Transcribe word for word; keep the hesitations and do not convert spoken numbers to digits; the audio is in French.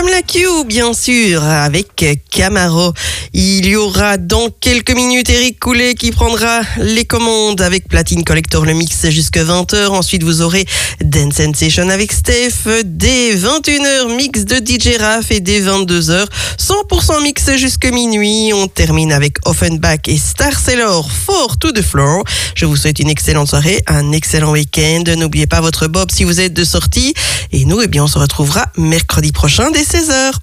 Pamela Q, bien sûr, avec Camaro. Il y aura dans quelques minutes Eric Coulet qui prendra les commandes avec Platine Collector, le mix jusqu'à vingt heures. Ensuite, vous aurez Dance Sensation avec Steph. Dès vingt et une heures, mix de D J Raph. Et dès vingt-deux heures, cent pour cent mix jusqu'à minuit. On termine avec Offenbach et Star Sailor, Four to the Floor. Je vous souhaite une excellente soirée, un excellent week-end. N'oubliez pas votre bob si vous êtes de sortie. Et nous, eh bien, on se retrouvera mercredi prochain dès seize heures.